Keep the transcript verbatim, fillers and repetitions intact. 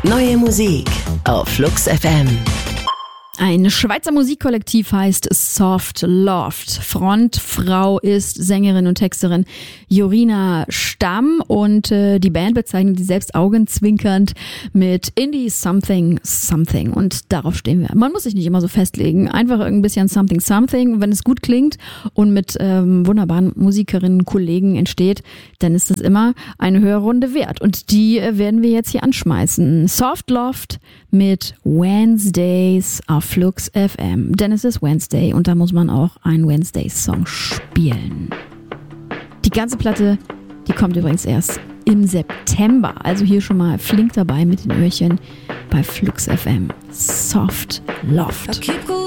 Neue Musik auf Flux F M. Ein Schweizer Musikkollektiv heißt Soft Loft. Frontfrau ist Sängerin und Texterin Jorina Stamm und äh, die Band bezeichnet sie selbst augenzwinkernd mit Indie Something Something und darauf stehen wir. Man muss sich nicht immer so festlegen, einfach ein bisschen Something Something. Und wenn es gut klingt und mit ähm, wunderbaren Musikerinnen, Kollegen entsteht, dann ist es immer eine Hörrunde wert und die äh, werden wir jetzt hier anschmeißen. Soft Loft mit Wednesdays auf Flux F M, denn es ist Wednesday und da muss man auch einen Wednesday-Song spielen. Die ganze Platte, die kommt übrigens erst im September, also hier schon mal flink dabei mit den Öhrchen bei Flux F M. Soft Loft.